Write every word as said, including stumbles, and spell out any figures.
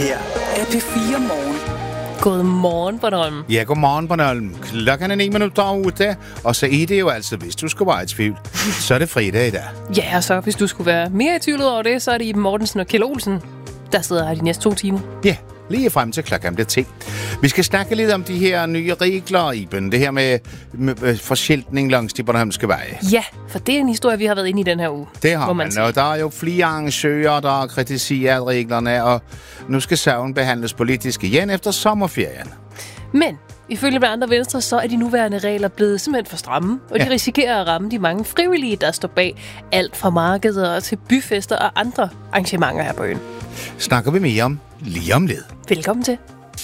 her er P fire Morgen. God morgen, Bornholm. Ja, god morgen, Bornholm. Klokken er ni minutter over otte, og så er det jo altså, hvis du skulle være i tvivl, så er det fredag i dag. Ja, og så hvis du skulle være mere i tvivl over det, så er det Iben Mortensen og Kjeld Olsen, der sidder her de næste to timer. Ja, lige frem til klokken bliver ti. Vi skal snakke lidt om de her nye regler, Iben. Det her med, med forskiltning langs de bornholmske veje. Ja, for det er en historie, vi har været inde i den her uge. Det har man, man, sige. og der er jo flere arrangører, der har kritiseret reglerne, og nu skal sagen behandles politisk igen efter sommerferien. Men ifølge blandt andre Venstre, så er de nuværende regler blevet simpelthen for stramme, og ja. de risikerer at ramme de mange frivillige, der står bag alt fra markeder til byfester og andre arrangementer her på øen. Snakker vi mere om lige om lidt. Velkommen til.